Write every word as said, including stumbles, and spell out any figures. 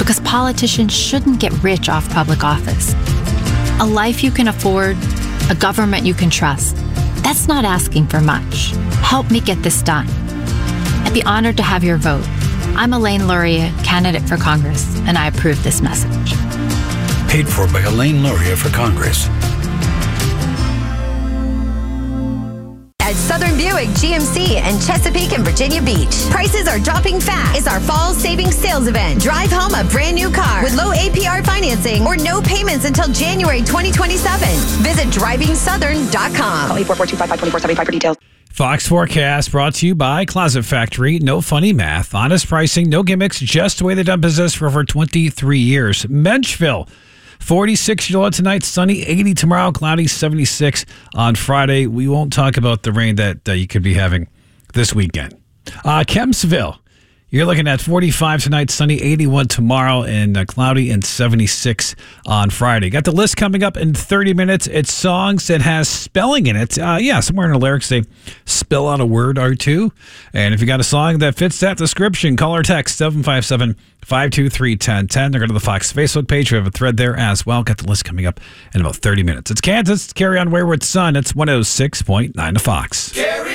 because politicians shouldn't get rich off public office. A life you can afford, a government you can trust. That's not asking for much. Help me get this done. I'd be honored to have your vote. I'm Elaine Luria, candidate for Congress, and I approve this message. Paid for by Elaine Luria for Congress. At Southern Buick G M C in Chesapeake and Virginia Beach. Prices are dropping fast. It's our fall savings sales event. Drive home a brand new car with low A P R financing or no payments until January twenty twenty-seven. Visit driving southern dot com. Call eight four four two five five two four seven five for details. Fox Forecast brought to you by Closet Factory. No funny math, honest pricing, no gimmicks, just the way they've done business for over twenty-three years. Menchville. forty-six low tonight, sunny, eighty tomorrow, cloudy, seventy-six on Friday. We won't talk about the rain that uh, you could be having this weekend. Uh, Kempsville, you're looking at forty-five tonight, sunny, eighty-one tomorrow, and uh, cloudy and seventy-six on Friday. Got the list coming up in thirty minutes. It's songs that has spelling in it. Uh, yeah, somewhere in the lyrics they spell out a word or two. And if you got a song that fits that description, call or text seven five seven, five two three, one zero one zero. Or go to the Fox Facebook page. We have a thread there as well. Got the list coming up in about thirty minutes. It's Kansas. Carry on Wayward Son. It's one oh six point nine to Fox. Carry